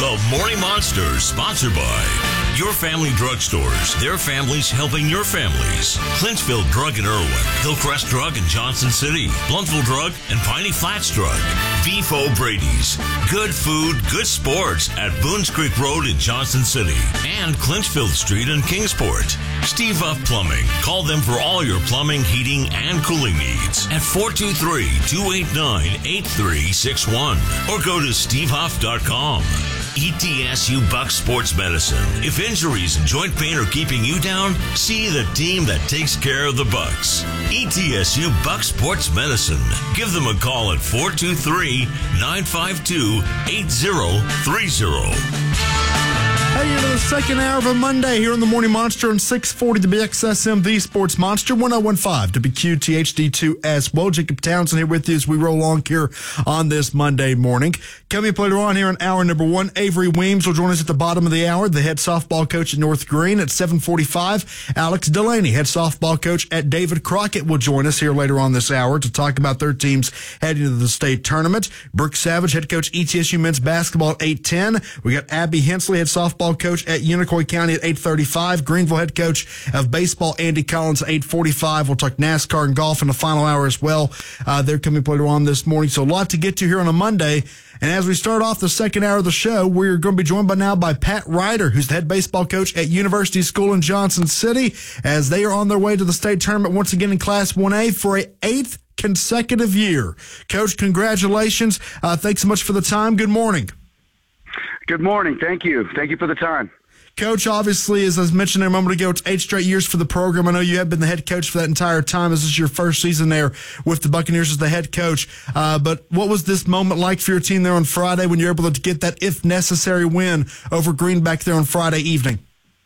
The Morning Monster, sponsored by Your Family Drugstores. Their families helping your families. Clinchfield Drug in Irwin, Hillcrest Drug in Johnson City, Blountville Drug and Piney Flats Drug. Beef O'Brady's. Good food, good sports at Boones Creek Road in Johnson City. And Clinchfield Street in Kingsport. Steve Huff Plumbing. Call them for all your plumbing, heating, and cooling needs at 423-289-8361 or go to stevehuff.com. ETSU Bucks Sports Medicine. If injuries and joint pain are keeping you down, see the team that takes care of the Bucks. ETSU Bucks Sports Medicine. Give them a call at 423-952-8030. Hey, into the second hour of a Monday here on the Morning Monster on 640 the BXSM, the Sports Monster, 1015 WQTHD2 as well. Jacob Townsend here with you as we roll along here on this Monday morning. Coming up later on here in hour number one, Avery Weems will join us at the bottom of the hour, the head softball coach at North Green at 7:45. Alex Delaney, head softball coach at David Crockett, will join us here later on this hour to talk about their teams heading to the state tournament. Brooke Savage, head coach ETSU men's basketball at 8:10. We got Abby Hensley, head softball coach at Unicoi County at 8:35. Greenville head coach of baseball Andy Collins at 8:45. We'll talk NASCAR and golf in the final hour as well. They're coming up later on this morning, so a lot to get to here on a Monday. And as we start off the second hour of the show, we're going to be joined by Pat Ryder, who's the head baseball coach at University School in Johnson City, as they are on their way to the state tournament once again in Class 1A for an 8th consecutive year. Coach, congratulations. Thanks so much for the time. Good morning. Good morning. Thank you. Thank you for the time. Coach, obviously, as I mentioned a moment ago, it's 8 straight years for the program. I know you have been the head coach for that entire time. This is your first season there with the Buccaneers as the head coach. But what was this moment like for your team there on Friday when you were able to get that, if necessary, win over Greenback there on Friday evening?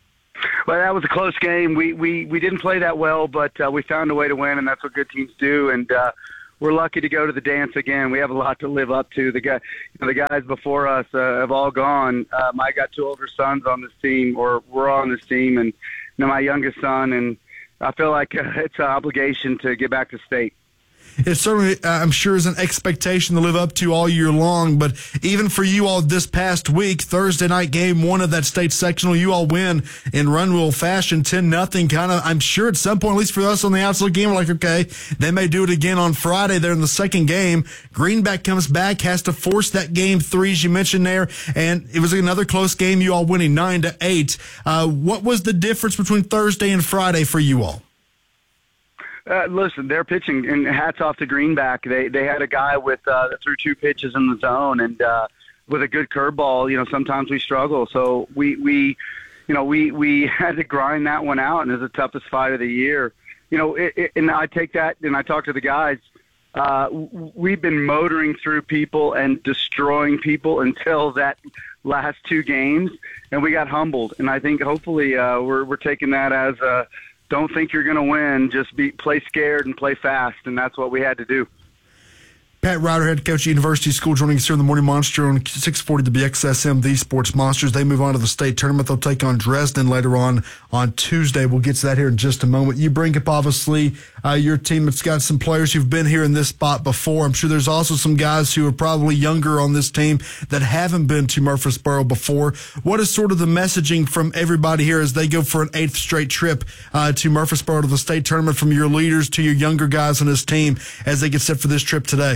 Well, that was a close game. We didn't play that well, but we found a way to win, and that's what good teams do. And we're lucky to go to the dance again. We have a lot to live up to. The guys before us have all gone. I got 2 older sons on this team, or we're on this team, and my youngest son. And I feel like it's an obligation to get back to state. It certainly, I'm sure, is an expectation to live up to all year long. But even for you all this past week, Thursday night game 1 of that state sectional, you all win in run rule fashion, 10-0. Kind of, I'm sure at some point, at least for us on the outside game, we're like, okay, they may do it again on Friday there in the second game. Greenback comes back, has to force that game 3, as you mentioned there, and it was another close game. You all winning 9-8. What was the difference between Thursday and Friday for you all? Listen, they're pitching, and hats off to Greenback. They had a guy that threw 2 pitches in the zone, and with a good curveball. Sometimes we struggle, so we had to grind that one out, and it was the toughest fight of the year. And I take that, and I talk to the guys. We've been motoring through people and destroying people until that last 2 games, and we got humbled. And I think hopefully we're taking that as a don't think you're going to win. Just play scared and play fast, and that's what we had to do. Pat Ryder, head coach at University School, joining us here in the Morning Monster on 640 the BXSM, the Sports Monsters. They move on to the state tournament. They'll take on Dresden later on Tuesday. We'll get to that here in just a moment. You bring up, obviously, your team that's got some players who've been here in this spot before. I'm sure there's also some guys who are probably younger on this team that haven't been to Murfreesboro before. What is sort of the messaging from everybody here as they go for an 8th straight trip to Murfreesboro to the state tournament, from your leaders to your younger guys on this team as they get set for this trip today?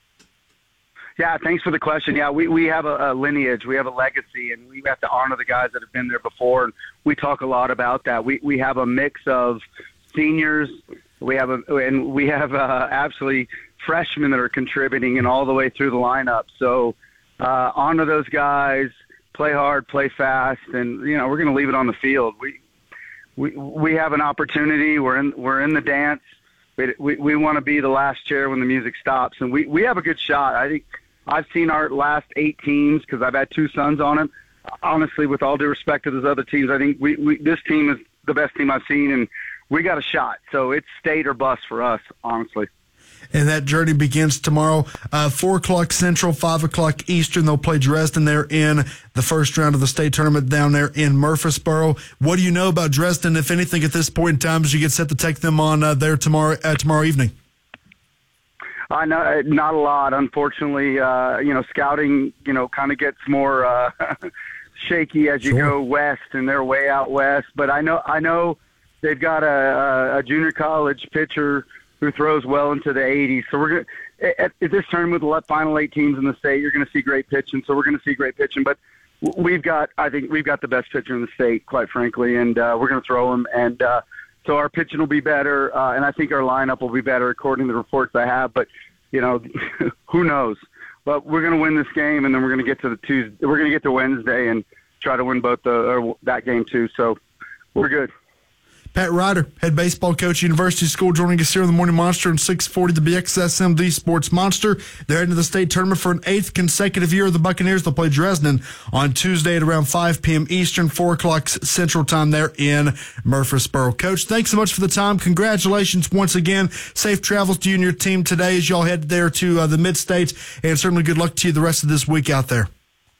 Yeah, thanks for the question. Yeah, we have a lineage, we have a legacy, and we have to honor the guys that have been there before. And we talk a lot about that. We have a mix of seniors, we have absolutely freshmen that are contributing and all the way through the lineup. So honor those guys, play hard, play fast, and we're going to leave it on the field. We have an opportunity. We're in the dance. We want to be the last chair when the music stops, and we have a good shot. I think I've seen our last 8 teams because I've had 2 sons on them. Honestly, with all due respect to those other teams, I think this team is the best team I've seen, and we got a shot. So it's state or bust for us, honestly. And that journey begins tomorrow, 4 o'clock Central, 5 o'clock Eastern. They'll play Dresden there in the first round of the state tournament down there in Murfreesboro. What do you know about Dresden, if anything, at this point in time, as you get set to take them on there tomorrow evening? I know not a lot, unfortunately. Scouting, kind of gets more shaky as you go west, and they're way out west. But I know they've got a junior college pitcher who throws well into the 80s. So we're at this tournament with the final 8 teams in the state, you're going to see great pitching. So we're going to see great pitching. But I think we've got the best pitcher in the state, quite frankly, and we're going to throw him. And so our pitching will be better, and I think our lineup will be better according to the reports I have. But who knows? But we're going to win this game, and then we're going to get to We're going to get to Wednesday and try to win both that game too. So we're good. Pat Ryder, head baseball coach, University School, joining us here on the Morning Monster on 640 the BXSM, the Sports Monster. They're into the state tournament for an 8th consecutive year of the Buccaneers. They'll play Dresden on Tuesday at around 5 p.m. Eastern, 4 o'clock Central Time there in Murfreesboro. Coach, thanks so much for the time. Congratulations once again. Safe travels to you and your team today as y'all head there to the Mid-State, and certainly good luck to you the rest of this week out there.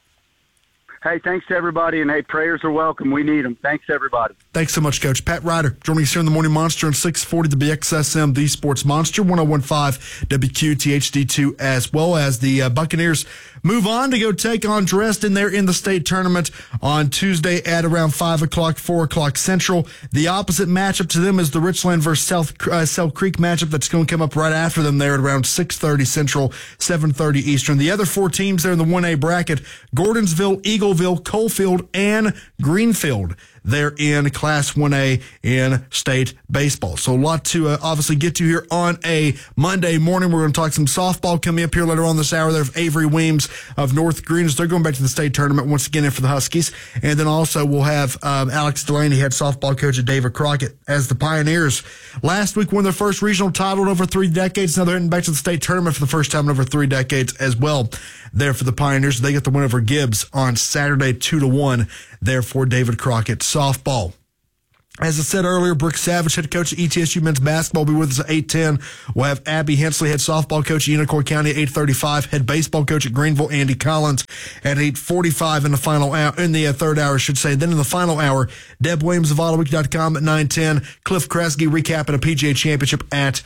Hey, thanks to everybody, and hey, prayers are welcome. We need them. Thanks, everybody. Thanks so much, Coach. Pat Ryder joining us here in the Morning Monster on 640 the BXSM, the Sports Monster, 1015 WQTHD2, as well as the Buccaneers move on to go take on Dresden there in the state tournament on Tuesday at around 5 o'clock, 4 o'clock Central. The opposite matchup to them is the Richland versus South Creek matchup that's going to come up right after them there at around 6:30 Central, 7:30 Eastern. The other 4 teams there in the 1A bracket, Gordonsville, Eagleville, Coalfield, and Greenfield. They're in Class 1A in state baseball. So a lot to obviously get to here on a Monday morning. We're going to talk some softball coming up here later on this hour. There's Avery Weems of North Greeners. They're going back to the state tournament once again in for the Huskies. And then also we'll have Alex Delaney, head softball coach at David Crockett, as the Pioneers last week won their first regional title in over 3 decades. Now they're heading back to the state tournament for the first time in over 3 decades as well. There for the Pioneers. They get the win over Gibbs on Saturday, 2-1 there for David Crockett softball. As I said earlier, Brooke Savage, head coach at ETSU men's basketball, will be with us at 8:10. We'll have Abby Hensley, head softball coach at Unicoi County at 8:35. Head baseball coach at Greenville, Andy Collins, at 8:45 in the final hour, in the third hour, I should say. Then in the final hour, Deb Williams of AutoWeek.com at 9:10. Cliff Kresge recapping a PGA championship at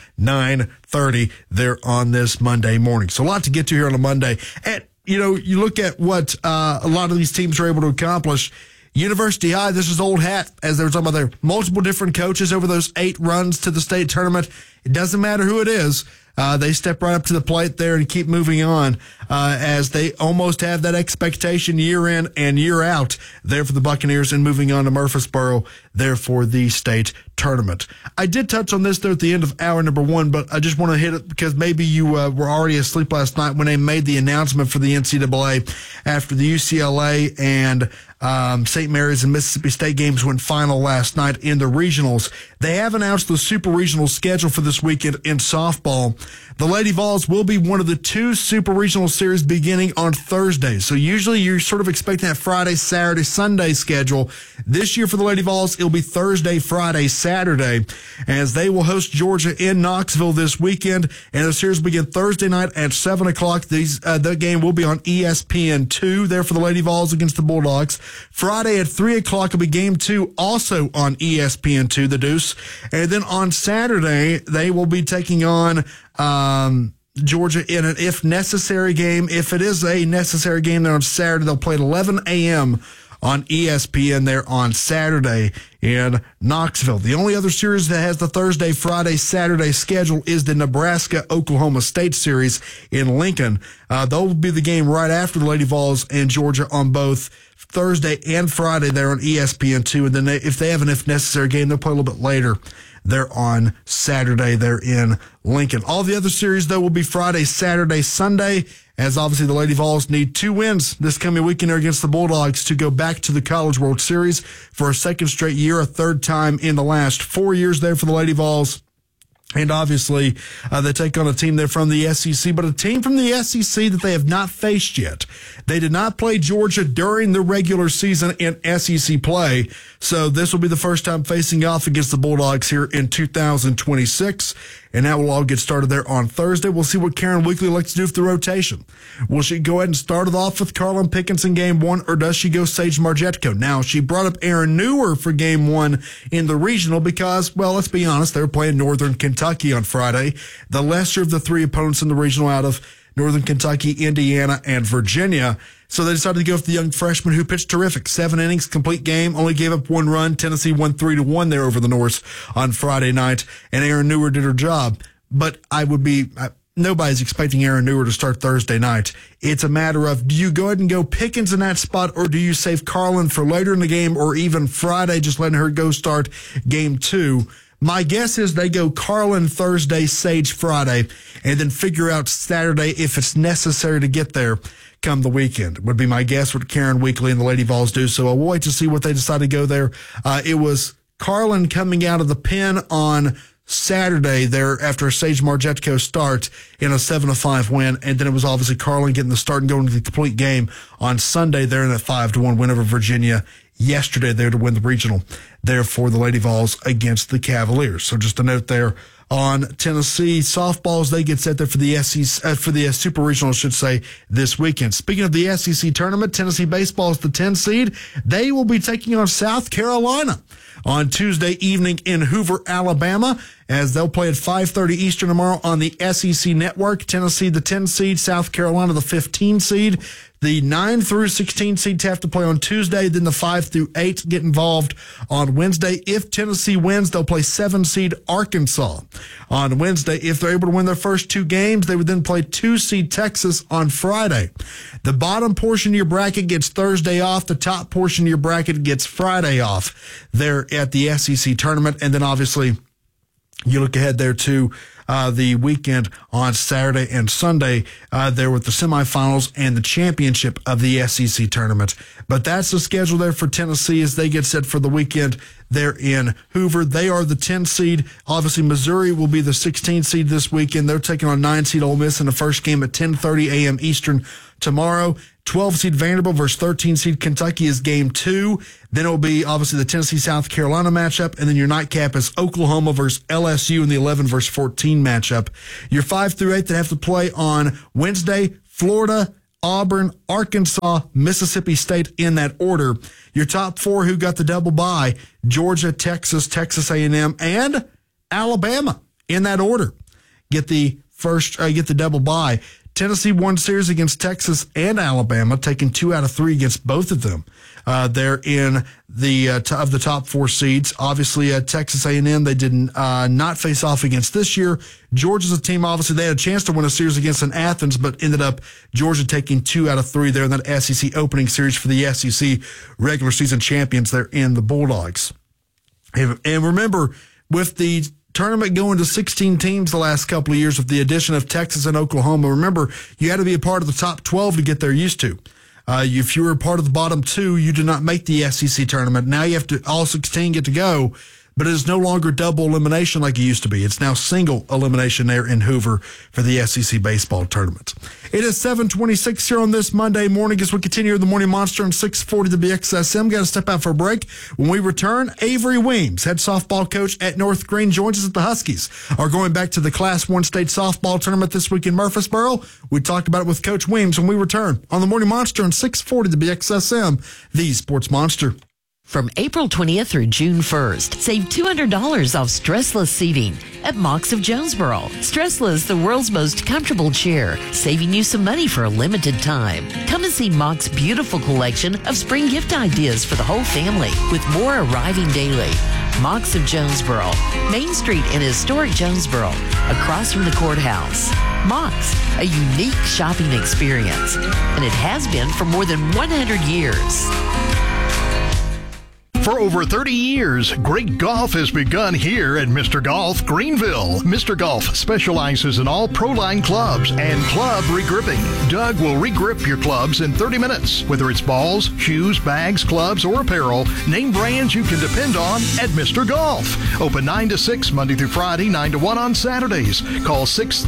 9:30 there on this Monday morning. So a lot to get to here on a Monday. And, you look at what a lot of these teams are able to accomplish. University High, this is old hat, as they were talking about there. Multiple different coaches over those 8 runs to the state tournament. It doesn't matter who it is. They step right up to the plate there and keep moving on as they almost have that expectation year in and year out there for the Buccaneers and moving on to Murfreesboro there for the state tournament. I did touch on this there at the end of hour number 1, but I just want to hit it because maybe you were already asleep last night when they made the announcement for the NCAA after the UCLA and St. Mary's and Mississippi State games went final last night in the regionals. They have announced the super regional schedule for this weekend in softball. The Lady Vols will be one of the 2 super regional series beginning on Thursday. So usually you're sort of expecting that Friday, Saturday, Sunday schedule. This year for the Lady Vols, it'll be Thursday, Friday, Saturday, as they will host Georgia in Knoxville this weekend. And the series will begin Thursday night at 7 o'clock. The game will be on ESPN2 there for the Lady Vols against the Bulldogs. Friday at 3 o'clock will be game 2, also on ESPN2, the Deuce. And then on Saturday, they will be taking on Georgia in an if necessary game. If it is a necessary game there on Saturday, they'll play at 11 a.m. on ESPN there on Saturday in Knoxville. The only other series that has the Thursday, Friday, Saturday schedule is the Nebraska-Oklahoma State series in Lincoln. They'll be the game right after the Lady Vols and Georgia on both Thursday and Friday there on ESPN2. And then if they have an if necessary game, they'll play a little bit later there on Saturday there in Lincoln. All the other series, though, will be Friday, Saturday, Sunday, as obviously the Lady Vols need 2 wins this coming weekend against the Bulldogs to go back to the College World Series for a 2nd straight year, a 3rd time in the last 4 years there for the Lady Vols. And obviously, they take on a team there from the SEC, but a team from the SEC that they have not faced yet. They did not play Georgia during the regular season in SEC play, so this will be the first time facing off against the Bulldogs here in 2026. and that will all get started there on Thursday. We'll see what Karen Weekly likes to do with the rotation. Will she go ahead and start it off with Carlin Pickens in game one, or does she go Sage Margetko? Now, she brought up Aaron Newer for game one in the regional because, well, let's be honest, they were playing Northern Kentucky on Friday, the lesser of the three opponents in the regional out of Northern Kentucky, Indiana, and Virginia. So they decided to go with the young freshman who pitched terrific. 7 innings, complete game, only gave up 1 run. Tennessee won 3-1 there over the Norse on Friday night, and Aaron Newer did her job. But nobody's expecting Aaron Newer to start Thursday night. It's a matter of, do you go ahead and go Pickens in that spot, or do you save Carlin for later in the game, or even Friday, just letting her go start game 2? My guess is they go Carlin Thursday, Sage Friday, and then figure out Saturday if it's necessary to get there come the weekend, would be my guess what Karen Weekly and the Lady Vols do. So we'll wait to see what they decide to go there. It was Carlin coming out of the pen on Saturday there after a Sage Margetko start in a 7-5 win, and then it was obviously Carlin getting the start and going to the complete game on Sunday there in that 5-1 win over Virginia yesterday there to win the regional there for the Lady Vols against the Cavaliers. So just a note there on Tennessee softballs, they get set there for the SEC, for the Super Regional, I should say, this weekend. Speaking of the SEC tournament, Tennessee baseball is the 10 seed. They will be taking on South Carolina on Tuesday evening in Hoover, Alabama, as they'll play at 5:30 Eastern tomorrow on the SEC Network. Tennessee, the 10 seed, South Carolina, the 15 seed. The 9 through 16 seeds have to play on Tuesday. Then the 5 through 8 get involved on Wednesday. If Tennessee wins, they'll play 7 seed Arkansas on Wednesday. If they're able to win their first 2 games, they would then play 2 seed Texas on Friday. The bottom portion of your bracket gets Thursday off. The top portion of your bracket gets Friday off there at the SEC tournament. And then obviously you look ahead there to the weekend on Saturday and Sunday there with the semifinals and the championship of the SEC tournament. But that's the schedule there for Tennessee as they get set for the weekend there in Hoover. They are the 10 seed. Obviously, Missouri will be the 16 seed this weekend. They're taking on 9 seed Ole Miss in the first game at 10:30 a.m. Eastern tomorrow. 12 seed Vanderbilt versus 13 seed Kentucky is game 2. Then it will be obviously the Tennessee-South Carolina matchup. And then your nightcap is Oklahoma versus LSU in the 11 versus 14 matchup. Your 5 through 8 that have to play on Wednesday, Florida, Auburn, Arkansas, Mississippi State in that order. Your top 4 who got the double bye, Georgia, Texas, Texas A&M, and Alabama in that order. Get the double bye. Tennessee won series against Texas and Alabama, taking 2 out of 3 against both of them. They're in the of the top 4 seeds. Obviously, Texas A&M, they did not face off against this year. Georgia's a team, obviously, they had a chance to win a series against in Athens, but ended up Georgia taking 2 out of 3 there in that SEC opening series for the SEC regular season champions there in the Bulldogs. And remember, with the tournament going to 16 teams the last couple of years with the addition of Texas and Oklahoma. Remember, you had to be a part of the top 12 to get there used to. If you were a part of the bottom 2, you did not make the SEC tournament. Now you have to, all 16 get to go, but it is no longer double elimination like it used to be. It's now single elimination there in Hoover for the SEC baseball tournament. It is 7:26 here on this Monday morning as we continue the Morning Monster on 640 to BXSM. Got to step out for a break. When we return, Avery Weems, head softball coach at North Green, joins us at the Huskies. Are going back to the Class 1 state softball tournament this week in Murfreesboro. We talked about it with Coach Weems when we return on the Morning Monster on 640 to BXSM, the Sports Monster. From April 20th through June 1st, save $200 off stressless seating at Mox of Jonesboro. Stressless, the world's most comfortable chair, saving you some money for a limited time. Come and see Mox's beautiful collection of spring gift ideas for the whole family, with more arriving daily. Mox of Jonesboro, Main Street in historic Jonesboro, across from the courthouse. Mox, a unique shopping experience, and it has been for more than 100 years. For over 30 years, great golf has begun here at Mr. Golf Greenville. Mr. Golf specializes in all Pro-Line clubs and club regripping. Doug will regrip your clubs in 30 minutes. Whether it's balls, shoes, bags, clubs, or apparel, name brands you can depend on at Mr. Golf. Open 9 to 6 Monday through Friday, 9 to 1 on Saturdays. Call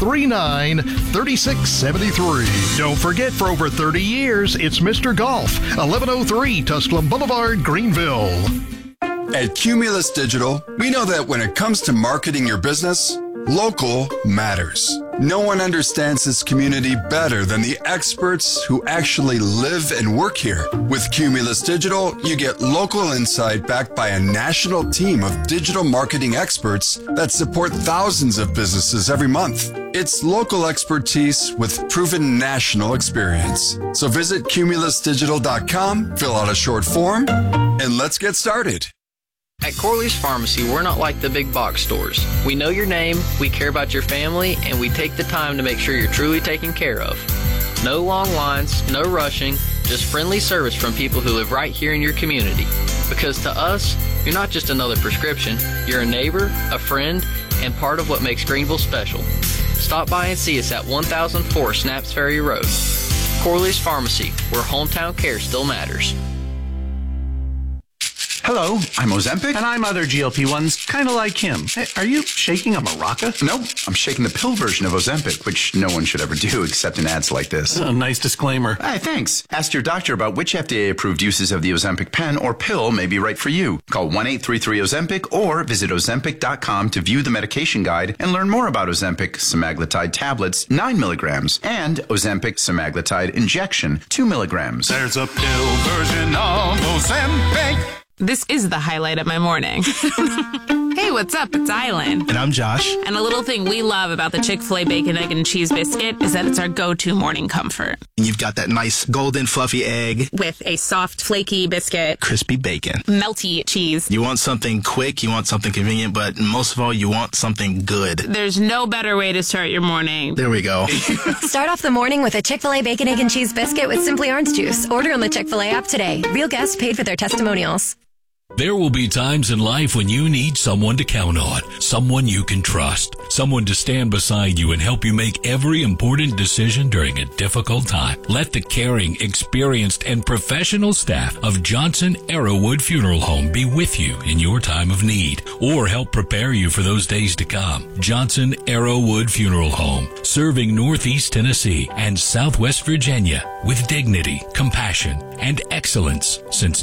639-3673. Don't forget, for over 30 years, it's Mr. Golf, 1103 Tusculum Boulevard, Greenville. At Cumulus Digital, we know that when it comes to marketing your business, Local matters. No one understands this community better than the experts who actually live and work here. With Cumulus Digital, you get local insight backed by a national team of digital marketing experts that support thousands of businesses every month. It's local expertise with proven national experience. So visit cumulusdigital.com, fill out a short form, and let's get started. At Corley's Pharmacy, we're not like the big box stores. We know your name, we care about your family, and we take the time to make sure you're truly taken care of. No long lines, no rushing, just friendly service from people who live right here in your community. Because to us, you're not just another prescription, you're a neighbor, a friend, and part of what makes Greenville special. Stop by and see us at 1004 Snaps Ferry Road. Corley's Pharmacy, where hometown care still matters. Hello, I'm Ozempic. And I'm other GLP-1s, kind of like him. Hey, are you shaking a maraca? No, I'm shaking the pill version of Ozempic, which no one should ever do except in ads like this. Oh, nice disclaimer. Hey, thanks. Ask your doctor about which FDA-approved uses of the Ozempic pen or pill may be right for you. Call 1-833-OZEMPIC or visit Ozempic.com to view the medication guide and learn more about Ozempic semaglutide tablets, 9 milligrams, and Ozempic semaglutide injection, 2 milligrams. There's a pill version of Ozempic. This is the highlight of my morning. Hey, what's up? It's Island. And I'm Josh. And a little thing we love about the Chick-fil-A Bacon, Egg, and Cheese Biscuit is that it's our go-to morning comfort. And you've got that nice golden fluffy egg. With a soft, flaky biscuit. Crispy bacon. Melty cheese. You want something quick, you want something convenient, but most of all, you want something good. There's no better way to start your morning. There we go. Start off the morning with a Chick-fil-A Bacon, Egg, and Cheese Biscuit with Simply Orange Juice. Order on the Chick-fil-A app today. Real guests paid for their testimonials. There will be times in life when you need someone to count on, someone you can trust, someone to stand beside you and help you make every important decision during a difficult time. Let the caring, experienced, and professional staff of Johnson Arrowwood Funeral Home be with you in your time of need or help prepare you for those days to come. Johnson Arrowwood Funeral Home, serving Northeast Tennessee and Southwest Virginia with dignity, compassion, and excellence since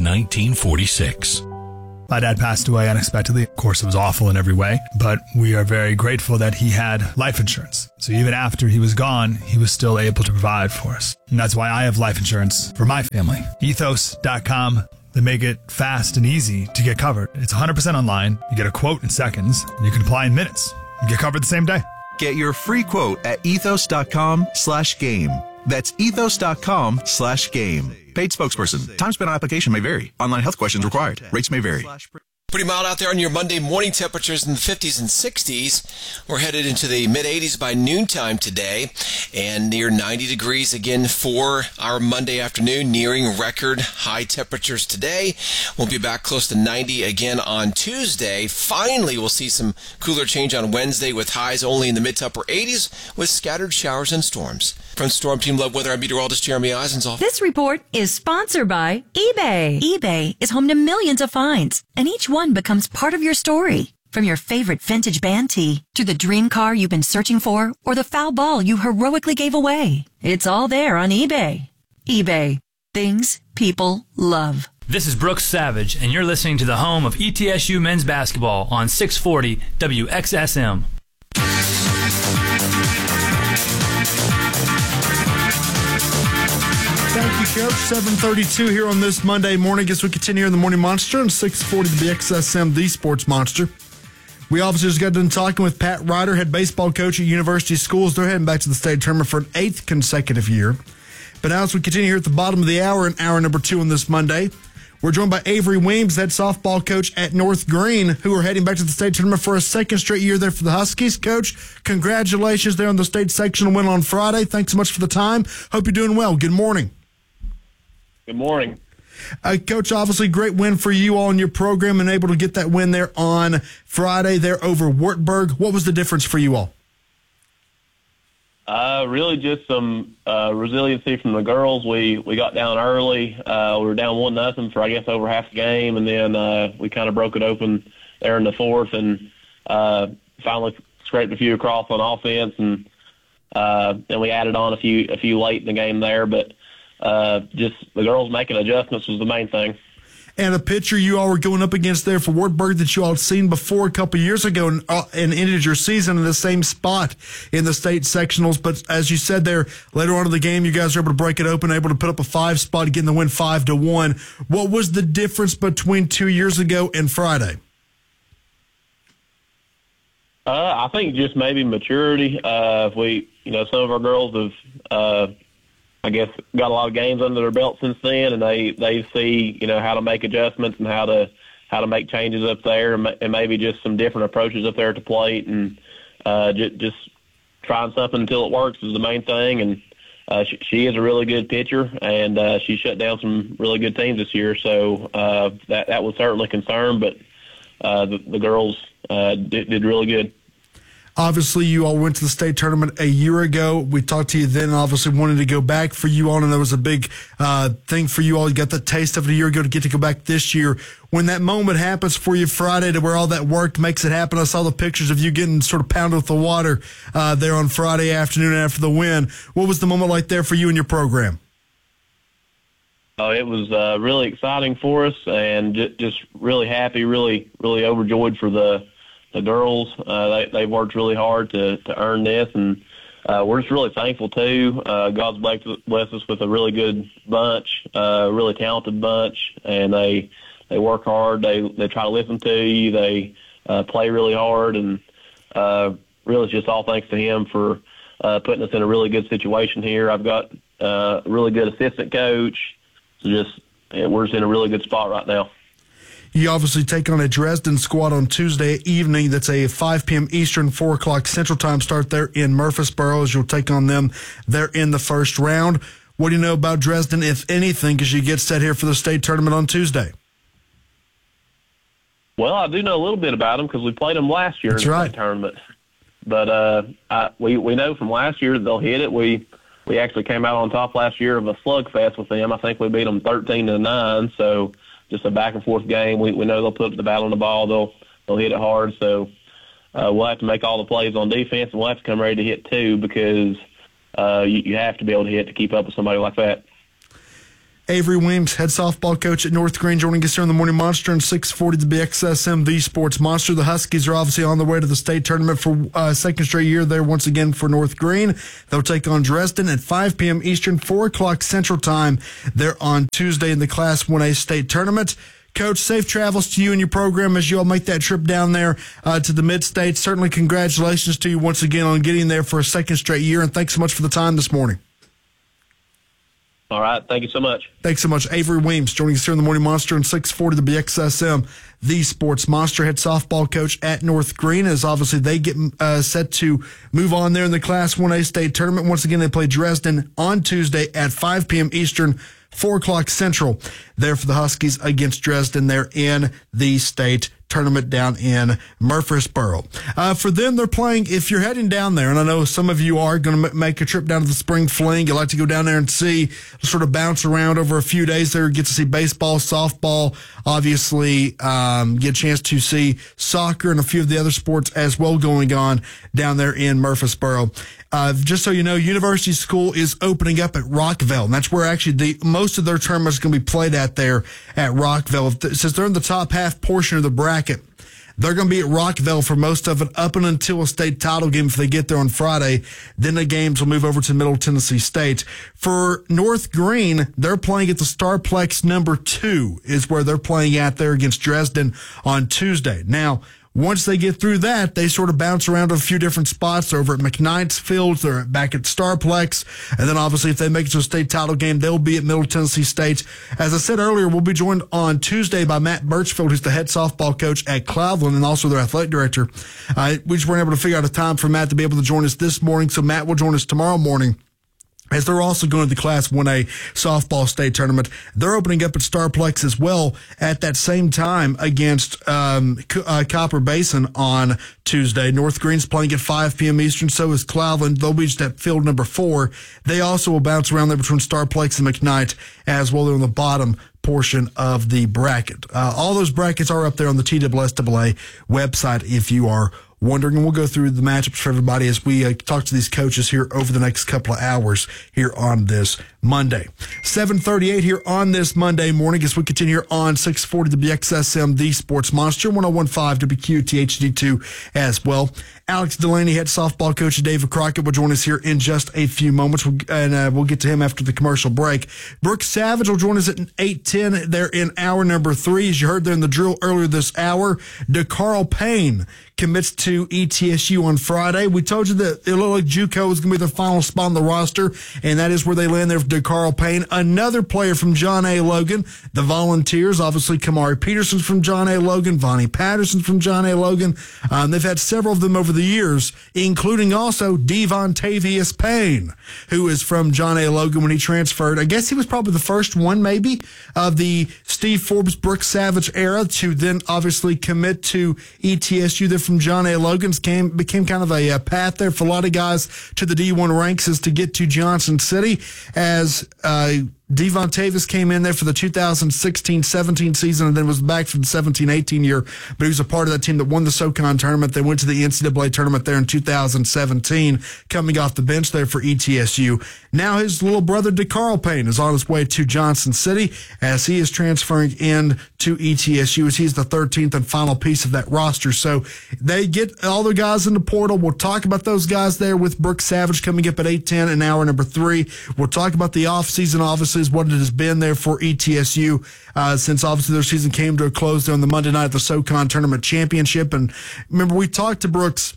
1946. My dad passed away unexpectedly. Of course, it was awful in every way, but we are very grateful that he had life insurance. So even after he was gone, he was still able to provide for us. And that's why I have life insurance for my family. Ethos.com. They make it fast and easy to get covered. It's 100% online. You get a quote in seconds, and you can apply in minutes. You get covered the same day. Get your free quote at ethos.com/game. That's ethos.com/game. Paid spokesperson. Time spent on application may vary. Online health questions required. Rates may vary. Pretty mild out there on your Monday morning. Temperatures in the 50s and 60s. We're headed into the mid-80s by noontime today and near 90 degrees again for our Monday afternoon, nearing record high temperatures today. We'll be back close to 90 again on Tuesday. Finally, we'll see some cooler change on Wednesday with highs only in the mid to upper 80s with scattered showers and storms. From Storm Team Love Weather, I'm meteorologist Jeremy Eisenzoff. This report is sponsored by eBay. eBay is home to millions of finds, and each one becomes part of your story. From your favorite vintage band tee to the dream car you've been searching for or the foul ball you heroically gave away. It's all there on eBay. eBay. Things people love. This is Brooks Savage, and you're listening to the home of ETSU men's basketball on 640 WXSM. Thank you, Coach. 7:32 here on this Monday morning as we continue in the Morning Monster on 640 the BXSM, the Sports Monster. We obviously just got done talking with Pat Ryder, head baseball coach at University Schools. They're heading back to the state tournament for an 8th consecutive year. But now as we continue here at the bottom of the hour, in hour number 2 on this Monday, we're joined by Avery Weems, head softball coach at North Green, who are heading back to the state tournament for a 2nd straight year there for the Huskies. Coach, congratulations there on the state sectional win on Friday. Thanks so much for the time. Hope you're doing well. Good morning. Good morning. Coach, obviously great win for you all in your program and able to get that win there on Friday there over Wartburg. What was the difference for you all? Really just some resiliency from the girls. We got down early. We were down 1-0 for, I guess, over half the game, and then we kind of broke it open there in the 4th and finally scraped a few across on offense, and then we added on a few late in the game there, but just the girls making adjustments was the main thing. and a pitcher you all were going up against there for Wartburg that you all had seen before a couple years ago and ended your season in the same spot in the state sectionals. But as you said there, later on in the game, you guys were able to break it open, able to put up a 5 spot, getting the win 5-1. What was the difference between 2 years ago and Friday? I think just maybe maturity. Some of our girls have, I guess, got a lot of games under their belt since then, and they see, how to make adjustments and how to make changes up there, and maybe just some different approaches up there at the plate, and just trying something until it works is the main thing. And she is a really good pitcher, and she shut down some really good teams this year, so that was certainly a concern, but the girls did really good. Obviously, you all went to the state tournament a year ago. We talked to you then, obviously wanted to go back for you all, and that was a big thing for you all. You got the taste of it a year ago to get to go back this year. When that moment happens for you Friday to where all that work makes it happen, I saw the pictures of you getting sort of pounded with the water there on Friday afternoon after the win. What was the moment like there for you and your program? Oh, it was really exciting for us, and just really happy, really overjoyed for the girls. They've worked really hard to earn this, and we're just really thankful too. God's blessed us with a really good bunch, really talented bunch, and they work hard. They try to listen to you. They play really hard, and really it's just all thanks to him for putting us in a really good situation here. I've got a really good assistant coach. So we're just in a really good spot right now. You obviously take on a Dresden squad on Tuesday evening. That's a 5 p.m. Eastern, 4 o'clock Central Time start there in Murfreesboro, as you'll take on them there in the first round. What do you know about Dresden, if anything, as you get set here for the state tournament on Tuesday? Well, I do know a little bit about them because we played them last year in the state tournament. But we know from last year that they'll hit it. We actually came out on top last year of a slugfest with them. I think we beat them 13-9, so just a back-and-forth game. We know they'll put the bat on the ball. They'll hit it hard. So we'll have to make all the plays on defense, and we'll have to come ready to hit too because you have to be able to hit to keep up with somebody like that. Avery Weems, head softball coach at North Green, joining us here on the Morning Monster on 640 to BXSM, the Sports Monster. The Huskies are obviously on their way to the state tournament for second straight year there once again for North Green. They'll take on Dresden at 5 p.m. Eastern, 4 o'clock Central Time. They're on Tuesday in the Class 1A state tournament. Coach, safe travels to you and your program as you all make that trip down there to the Mid-States. Certainly congratulations to you once again on getting there for a second straight year, and thanks so much for the time this morning. All right. Thank you so much. Thanks so much. Avery Weems joining us here in the Morning Monster on 640 the BXSM, the Sports Monster. Head softball coach at North Green, as obviously they get set to move on there in the Class 1A state tournament. Once again, they play Dresden on Tuesday at 5 p.m. Eastern, 4 o'clock Central, there for the Huskies against Dresden there in the state tournament down in Murfreesboro. For them, they're playing, if you're heading down there, and I know some of you are going to make a trip down to the Spring Fling, you like to go down there and see, sort of bounce around over a few days there, get to see baseball, softball, obviously get a chance to see soccer and a few of the other sports as well going on down there in Murfreesboro. Just so you know, University School is opening up at Rockville, and that's where actually most of their tournament is going to be played at there at Rockville. Since they're in the top half portion of the bracket, they're going to be at Rockville for most of it up and until a state title game if they get there on Friday. Then the games will move over to Middle Tennessee State. For North Green, they're playing at the Starplex number 2 is where they're playing at there against Dresden on Tuesday. Now, once they get through that, they sort of bounce around to a few different spots. They're over at McKnight's Fields. They're back at Starplex. And then obviously if they make it to a state title game, they'll be at Middle Tennessee State. As I said earlier, we'll be joined on Tuesday by Matt Birchfield, who's the head softball coach at Cloudland and also their athletic director. We just weren't able to figure out a time for Matt to be able to join us this morning. So Matt will join us tomorrow morning, as they're also going to the Class 1A softball state tournament. They're opening up at Starplex as well at that same time against Copper Basin on Tuesday. North Green's playing at 5 p.m. Eastern, so is Cloudland. They'll be just at field number 4. They also will bounce around there between Starplex and McKnight as well. They're on the bottom portion of the bracket. All those brackets are up there on the TSSAA website if you are wondering, and we'll go through the matchups for everybody as we talk to these coaches here over the next couple of hours here on this Monday. 7:38 here on this Monday morning as we continue here on 640 WXSM, the Sports Monster, 101.5 WQTHD2 as well. Alex Delaney, head softball coach David Crockett, will join us here in just a few moments, and we'll get to him after the commercial break. Brooke Savage will join us at 8:10 there in hour number 3. As you heard there in the drill earlier this hour, DeCarl Payne commits to ETSU on Friday. We told you that it looked like JUCO was going to be the final spot on the roster, and that is where they land there for DeCarl Payne. Another player from John A. Logan, the Volunteers, obviously Kamari Peterson's from John A. Logan, Vonnie Patterson's from John A. Logan. They've had several of them over the years, including also Devontavious Payne, who is from John A. Logan when he transferred. I guess he was probably the first one, maybe, of the Steve Forbes, Brooke Savage era to then obviously commit to ETSU. They're from John A. Logan's, became kind of a path there for a lot of guys to the D1 ranks is to get to Johnson City, as Devontavious came in there for the 2016-17 season and then was back for the 17-18 year, but he was a part of that team that won the SoCon tournament. They went to the NCAA tournament there in 2017, coming off the bench there for ETSU. Now his little brother DeCarl Payne is on his way to Johnson City as he is transferring in to ETSU as he's the 13th and final piece of that roster. So they get all the guys in the portal. We'll talk about those guys there with Brooke Savage coming up at 8:10 in hour number 3. We'll talk about the offseason, obviously, what it has been there for ETSU since obviously their season came to a close there on the Monday night of the SoCon Tournament Championship. And remember, we talked to Brooks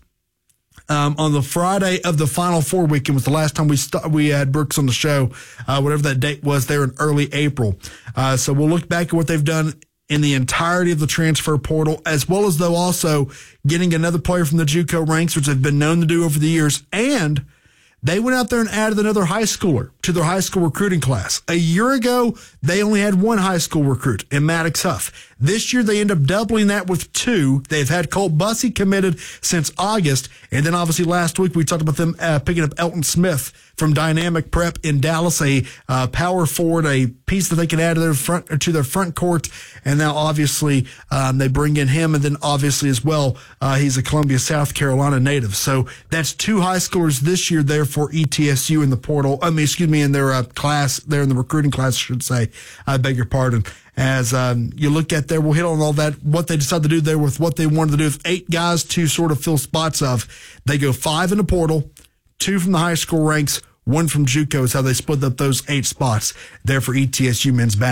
on the Friday of the Final Four weekend was the last time we had Brooks on the show, whatever that date was there in early April. So we'll look back at what they've done in the entirety of the transfer portal, as well as though also getting another player from the JUCO ranks, which they've been known to do over the years. And they went out there and added another high schooler to their high school recruiting class. A year ago, they only had one high school recruit in Maddox Huff. This year, they end up doubling that with 2. They've had Colt Bussey committed since August. And then obviously last week, we talked about them picking up Elton Smith from Dynamic Prep in Dallas, a power forward, a piece that they can add to their front court. And now obviously they bring in him. And then obviously as well, he's a Columbia, South Carolina native. So that's 2 high schoolers this year there for ETSU in the portal. In their class, there in the recruiting class, I should say. I beg your pardon. As you look at there, we'll hit on all that, what they decided to do there with what they wanted to do with 8 guys to sort of fill spots of. They go 5 in the portal, 2 from the high school ranks, 1 from JUCO is how they split up those 8 spots there for ETSU men's basketball.